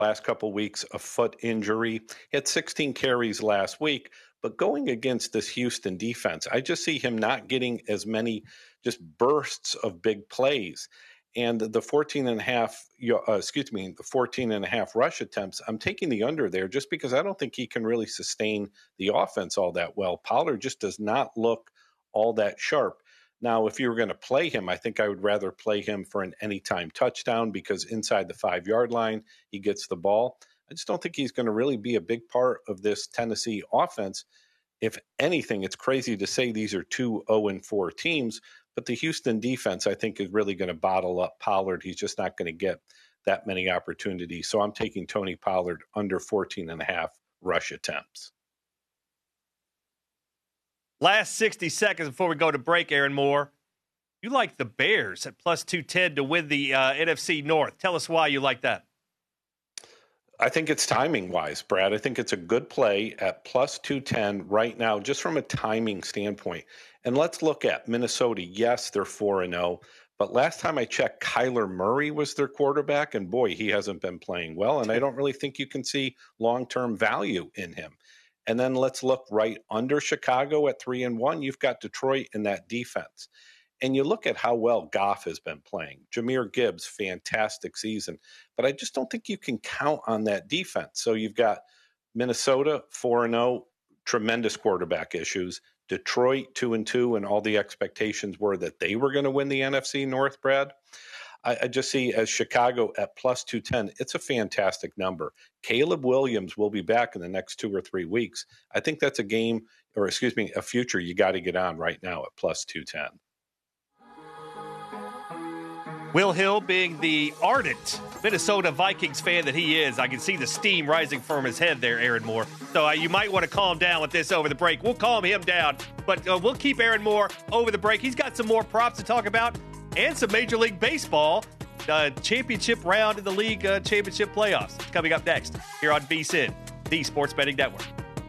last couple weeks, a foot injury. He had 16 carries last week, but going against this Houston defense, I just see him not getting as many just bursts of big plays. And the 14 and a half rush attempts, I'm taking the under there just because I don't think he can really sustain the offense all that well. Pollard just does not look all that sharp. Now, if you were going to play him, I think I would rather play him for an anytime touchdown because inside the 5-yard line, he gets the ball. I just don't think he's going to really be a big part of this Tennessee offense. If anything, it's crazy to say these are 2 0-4 teams, but the Houston defense, I think, is really going to bottle up Pollard. He's just not going to get that many opportunities. So I'm taking Tony Pollard under 14 and a half rush attempts. Last 60 seconds before we go to break, Aaron Moore. You like the Bears at plus 210 to win the NFC North. Tell us why you like that. I think it's timing-wise, Brad. I think it's a good play at plus 210 right now, just from a timing standpoint. And let's look at Minnesota. Yes, they're 4-0. But last time I checked, Kyler Murray was their quarterback, and boy, he hasn't been playing well. And I don't really think you can see long-term value in him. And then let's look right under Chicago at 3-1. You've got Detroit in that defense. And you look at how well Goff has been playing. Jahmyr Gibbs, fantastic season. But I just don't think you can count on that defense. So you've got Minnesota 4-0, tremendous quarterback issues. Detroit 2-2, and all the expectations were that they were going to win the NFC North, Brad. I just see as Chicago at plus 210, it's a fantastic number. Caleb Williams will be back in the next 2 or 3 weeks. I think that's a future you got to get on right now at plus 210. Will Hill, being the ardent Minnesota Vikings fan that he is, I can see the steam rising from his head there, Aaron Moore. So you might want to calm down with this over the break. We'll calm him down, but we'll keep Aaron Moore over the break. He's got some more props to talk about and some Major League Baseball championship round in the league championship playoffs. Coming up next here on VSiN, the Sports Betting Network.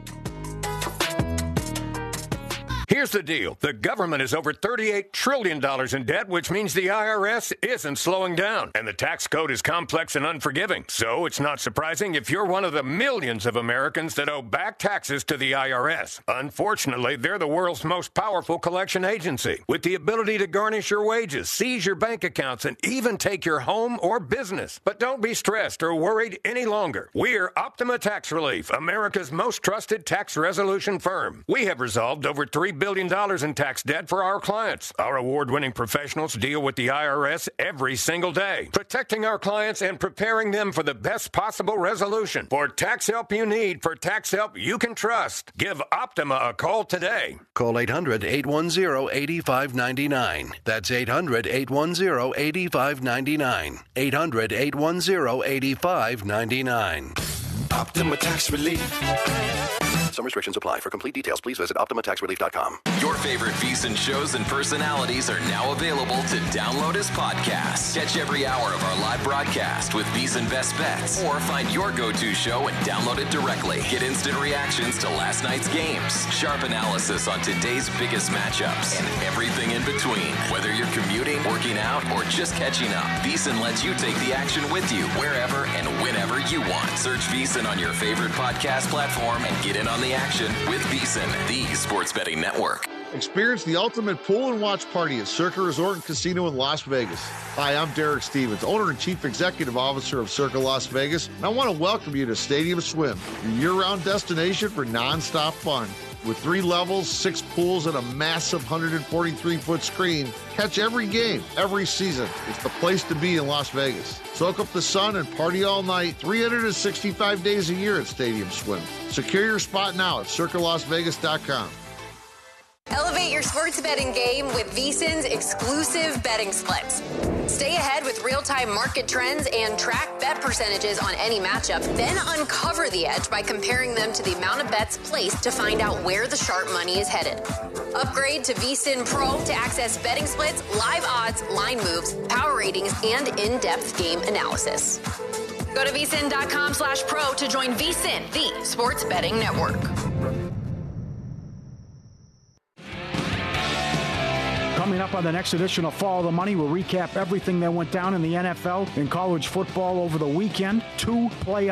Here's the deal. The government is over $38 trillion in debt, which means the IRS isn't slowing down. And the tax code is complex and unforgiving. So it's not surprising if you're one of the millions of Americans that owe back taxes to the IRS. Unfortunately, they're the world's most powerful collection agency, with the ability to garnish your wages, seize your bank accounts, and even take your home or business. But don't be stressed or worried any longer. We're Optima Tax Relief, America's most trusted tax resolution firm. We have resolved over $3 billion in tax debt for our clients. Our award-winning professionals deal with the IRS every single day, protecting our clients and preparing them for the best possible resolution. For tax help you need, for tax help you can trust, give Optima a call today. Call 800-810-8599. That's 800-810-8599. 800-810-8599. Optima Tax Relief. Some restrictions apply. For complete details, please visit OptimaTaxRelief.com. Your favorite VSiN shows and personalities are now available to download as podcasts. Catch every hour of our live broadcast with VSiN Best Bets, or find your go-to show and download it directly. Get instant reactions to last night's games, sharp analysis on today's biggest matchups, and everything in between. Whether you're commuting, working out, or just catching up, VSiN lets you take the action with you wherever and whenever you want. Search VSiN on your favorite podcast platform and get in on the action with VSiN, the Sports Betting Network. Experience the ultimate pool and watch party at Circa Resort and Casino in Las Vegas. Hi, I'm Derek Stevens, owner and chief executive officer of Circa Las Vegas, and I want to welcome you to Stadium Swim, your year-round destination for non-stop fun. With 3 levels, 6 pools, and a massive 143-foot screen, catch every game, every season. It's the place to be in Las Vegas. Soak up the sun and party all night, 365 days a year at Stadium Swim. Secure your spot now at CircaLasVegas.com. Elevate your sports betting game with VSiN's exclusive betting splits. Stay ahead with real-time market trends and track bet percentages on any matchup, then uncover the edge by comparing them to the amount of bets placed to find out where the sharp money is headed. Upgrade to VSiN Pro to access betting splits, live odds, line moves, power ratings, and in-depth game analysis. Go to VSiN.com/pro to join VSiN, the Sports Betting Network. Coming up on the next edition of Follow the Money, we'll recap everything that went down in the NFL and college football over the weekend. 2 playoff